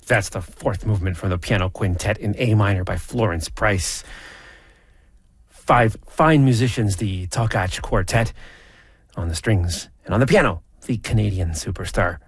That's the fourth movement from the piano quintet in A minor by Florence Price. Five fine musicians, the Tokach Quartet, on the strings, and on the piano, the Canadian superstar